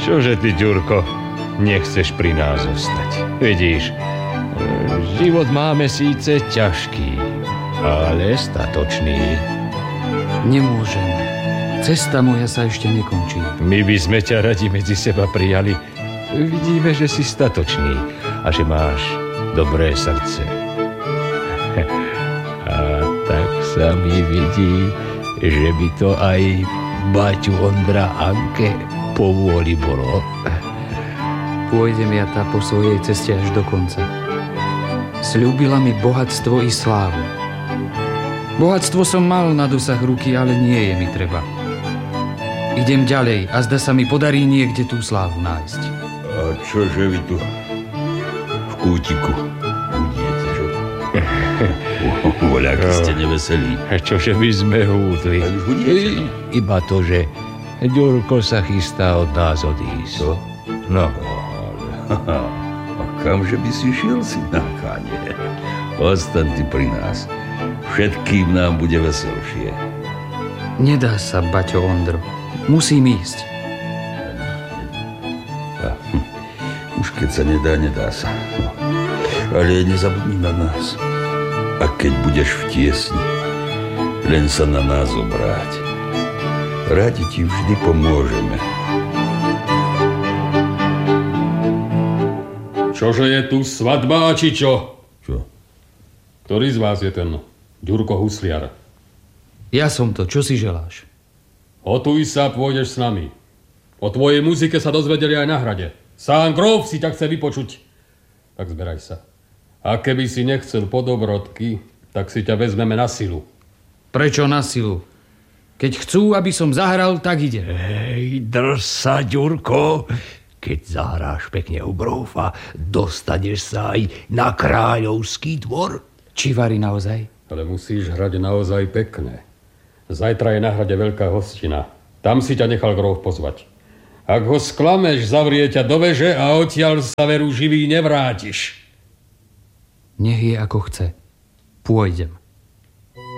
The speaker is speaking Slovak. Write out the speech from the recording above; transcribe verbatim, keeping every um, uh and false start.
Čože ty, Ďurko, nechceš pri nás zostať? Vidíš, život máme síce ťažký, ale statočný. Nemôžem. Cesta moja sa ešte nekončí. My by sme ťa radi medzi seba prijali. Vidíme, že si statočný a že máš dobré srdce. A tak sa mi vidí, že by to aj baťu Ondra Anke povôli bolo. Pôjdem ja tá po svojej ceste až do konca. Sľúbila mi bohatstvo i slávu. Bohatstvo som mal na dosah ruky, ale nie je mi treba. Idem ďalej a zda sa mi podarí niekde tú slávu nájsť. A čože vy tu v kútiku húdiete, čo? Voľaký ste neveselí. Čože by sme húdli? I, iba to, že Ďurko sa chystá od nás odísť. To? No. A kamže by si šiel, si na kane? Ostaň ty pri nás. Všetkým nám bude veselšie. Nedá sa, baťo Ondro. Musím ísť. A, hm, už keď sa nedá, nedá sa. Ale nezabudni na nás. A keď budeš v tiesni, len sa na nás obráť. Radi ti vždy pomôžeme. Čože je tu svadba, či čo? Čo? Ktorý z vás je ten Ďurko Husliar? Ja som to, čo si želáš? Hotuj sa, pôjdeš s nami. O tvojej muzike sa dozvedeli aj na hrade. Sám grof si ťa chce vypočuť. Tak zberaj sa. A keby si nechcel podobrodky, tak si ťa vezmeme na silu. Prečo na silu? Keď chcú, aby som zahral, tak ide. Hej, drž sa, Ďurko. Keď zahráš pekne u grofa, dostaneš sa aj na kráľovský dvor. Čivari naozaj? Ale musíš hrať naozaj pekne. Zajtra je na hrade veľká hostina. Tam si ťa nechal grof pozvať. Ak ho sklameš, zavrie ťa do veže a odtiaľ sa veru živý nevrátiš. Nech je ako chce. Pôjdem.